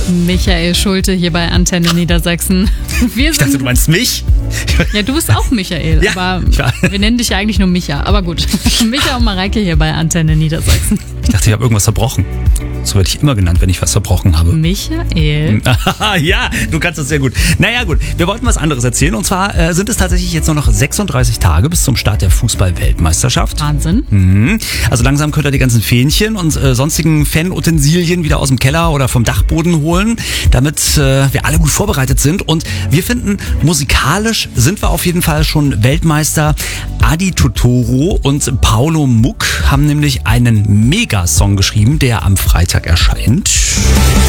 Michael Schulte hier bei Antenne Niedersachsen. Ich dachte, du meinst mich? Ja, du bist auch Michael, Ja, aber ja. wir nennen dich ja eigentlich nur Micha. Aber gut, Micha und Mareike hier bei Antenne Niedersachsen. Ich dachte, ich habe irgendwas verbrochen. So werde ich immer genannt, wenn ich was verbrochen habe. Michael? Ja, du kannst das sehr gut. Naja gut, wir wollten was anderes erzählen. Und zwar sind es tatsächlich jetzt nur noch 36 Tage bis zum Start der Fußball-Weltmeisterschaft. Wahnsinn. Also langsam könnt ihr die ganzen Fähnchen und sonstigen Fan-Utensilien wieder aus dem Keller oder vom Dachboden holen, damit wir alle gut vorbereitet sind. Und wir finden, musikalisch sind wir auf jeden Fall schon Weltmeister. Adi Totoro und Paolo Muck haben nämlich einen Megasong geschrieben, der am Freitag erscheint.